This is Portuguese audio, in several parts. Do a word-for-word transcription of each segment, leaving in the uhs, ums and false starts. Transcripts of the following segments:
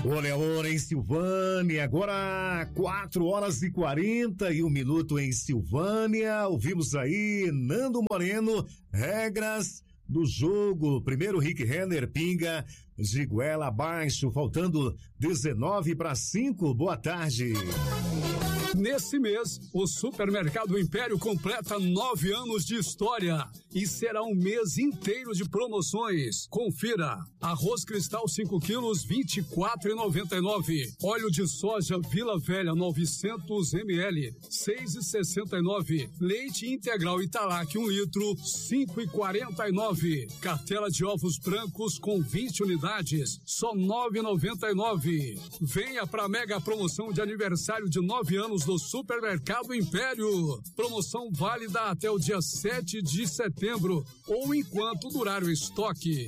Olha a hora em Silvânia, agora quatro horas e quarenta e um minuto em Silvânia. Ouvimos aí Nando Moreno, regras do jogo. Primeiro Rick Renner, pinga de goela abaixo, faltando dezenove para cinco. Boa tarde. Nesse mês, o Supermercado Império completa nove anos de história e será um mês inteiro de promoções. Confira: arroz cristal cinco quilos, vinte e quatro reais e noventa e nove centavos. Óleo de soja Vila Velha novecentos mililitros, seis reais e sessenta e nove centavos. Leite integral Italac um litro, cinco reais e quarenta e nove centavos. Cartela de ovos brancos com vinte unidades, só nove reais e noventa e nove centavos. Venha para a mega promoção de aniversário de nove anos do Supermercado Império. Promoção válida até o dia sete de setembro ou enquanto durar o estoque.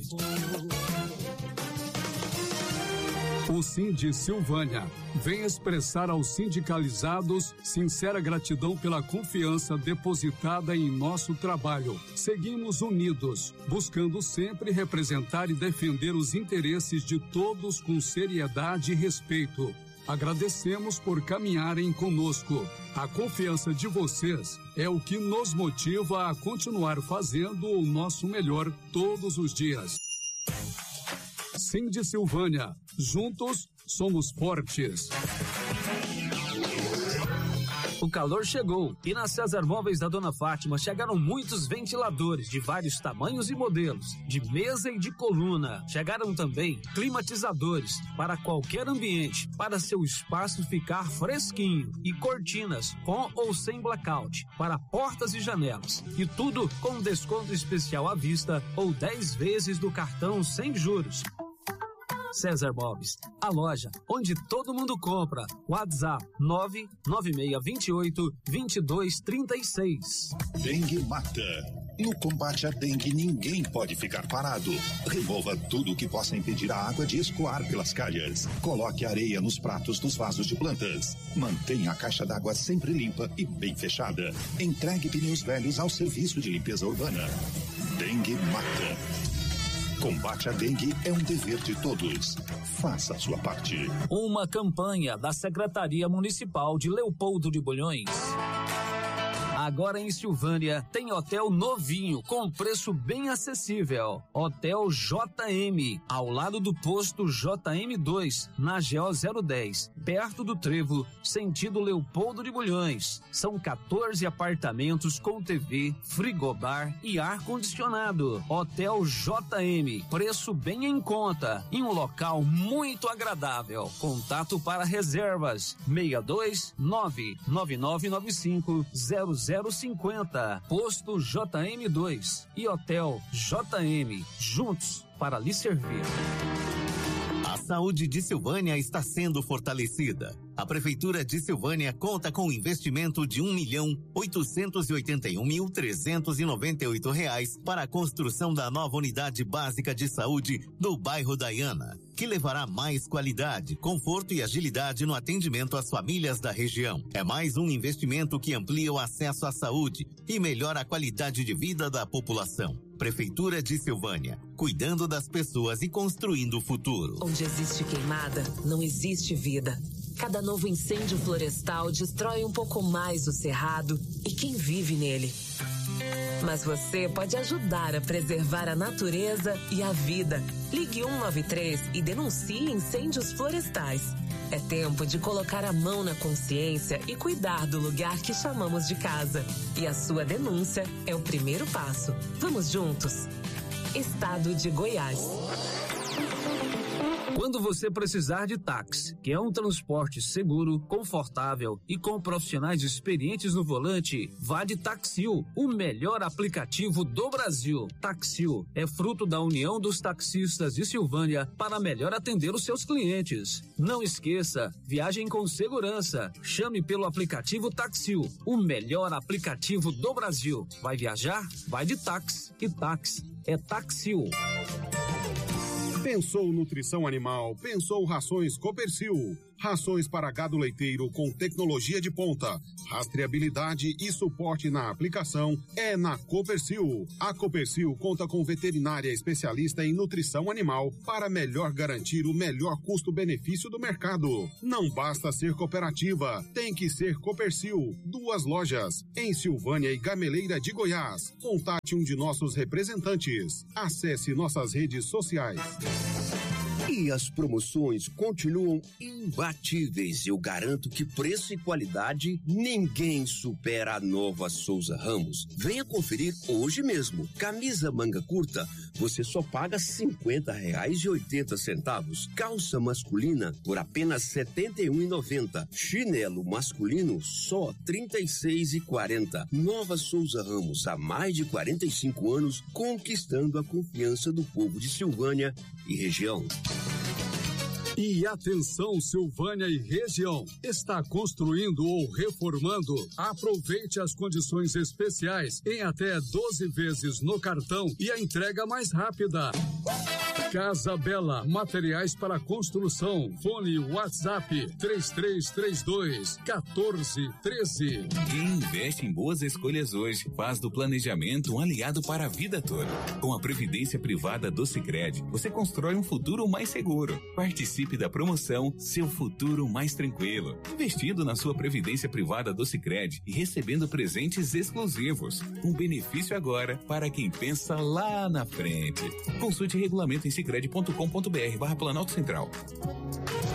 O Sind Silvânia vem expressar aos sindicalizados sincera gratidão pela confiança depositada em nosso trabalho. Seguimos unidos, buscando sempre representar e defender os interesses de todos com seriedade e respeito. Agradecemos por caminharem conosco. A confiança de vocês é o que nos motiva a continuar fazendo o nosso melhor todos os dias. Sind Silvânia, juntos somos fortes. O calor chegou e na César Móveis da Dona Fátima chegaram muitos ventiladores de vários tamanhos e modelos, de mesa e de coluna. Chegaram também climatizadores para qualquer ambiente, para seu espaço ficar fresquinho, e cortinas com ou sem blackout para portas e janelas. E tudo com desconto especial à vista ou dez vezes do cartão sem juros. César Móveis, a loja onde todo mundo compra. WhatsApp nove nove seis dois oito, dois dois três seis. Dengue mata. No combate à dengue, ninguém pode ficar parado. Remova tudo que possa impedir a água de escoar pelas calhas. Coloque areia nos pratos dos vasos de plantas. Mantenha a caixa d'água sempre limpa e bem fechada. Entregue pneus velhos ao serviço de limpeza urbana. Dengue mata. Combate à dengue é um dever de todos. Faça a sua parte. Uma campanha da Secretaria Municipal de Leopoldo de Bulhões. Agora em Silvânia tem hotel novinho com preço bem acessível. Hotel J M, ao lado do posto J M dois, na G O zero dez, perto do Trevo, sentido Leopoldo de Bulhões. São quatorze apartamentos com T V, frigobar e ar condicionado. Hotel J M, preço bem em conta, em um local muito agradável. Contato para reservas seis dois nove nove nove nove cinco zero zero cinco zero. Posto J M dois e Hotel J M, juntos para lhe servir. A saúde de Silvânia está sendo fortalecida. A Prefeitura de Silvânia conta com um investimento de um milhão oitocentos e oitenta e um mil trezentos e noventa e oito reais para a construção da nova unidade básica de saúde do bairro Daiana, que levará mais qualidade, conforto e agilidade no atendimento às famílias da região. É mais um investimento que amplia o acesso à saúde e melhora a qualidade de vida da população. Prefeitura de Silvânia, cuidando das pessoas e construindo o futuro. Onde existe queimada, não existe vida. Cada novo incêndio florestal destrói um pouco mais o cerrado e quem vive nele. Mas você pode ajudar a preservar a natureza e a vida. Ligue um nove três e denuncie incêndios florestais. É tempo de colocar a mão na consciência e cuidar do lugar que chamamos de casa. E a sua denúncia é o primeiro passo. Vamos juntos. Estado de Goiás. Quando você precisar de táxi, que é um transporte seguro, confortável e com profissionais experientes no volante, vá de Taxil, o melhor aplicativo do Brasil. Taxil é fruto da união dos taxistas de Silvânia para melhor atender os seus clientes. Não esqueça, viagem com segurança. Chame pelo aplicativo Taxil, o melhor aplicativo do Brasil. Vai viajar? Vai de táxi. E táxi é Taxil. Pensou nutrição animal, pensou rações Copercil. Rações para gado leiteiro com tecnologia de ponta, rastreabilidade e suporte na aplicação é na Copercil. A Copercil conta com veterinária especialista em nutrição animal para melhor garantir o melhor custo-benefício do mercado. Não basta ser cooperativa, tem que ser Copercil. Duas lojas, em Silvânia e Gameleira de Goiás. Contate um de nossos representantes. Acesse nossas redes sociais. E as promoções continuam imbatíveis. Eu garanto que preço e qualidade ninguém supera a Nova Souza Ramos. Venha conferir hoje mesmo. Camisa manga curta, você só paga cinquenta reais e oitenta centavos. Calça masculina por apenas setenta e um reais e noventa centavos. Chinelo masculino só trinta e seis reais e quarenta centavos. Nova Souza Ramos, há mais de quarenta e cinco anos, conquistando a confiança do povo de Silvânia e região. E atenção, Silvânia e região, está construindo ou reformando? Aproveite as condições especiais em até doze vezes no cartão e a entrega mais rápida. Casa Bela, materiais para construção. Fone WhatsApp três três três dois, um quatro um três. Quem investe em boas escolhas hoje faz do planejamento um aliado para a vida toda. Com a Previdência Privada do Sicredi, você constrói um futuro mais seguro. Participe da promoção Seu Futuro Mais Tranquilo, investindo na sua Previdência Privada do Sicredi e recebendo presentes exclusivos. Um benefício agora para quem pensa lá na frente. Consulte regulamento em sicredi ponto com ponto br barra Planalto Central.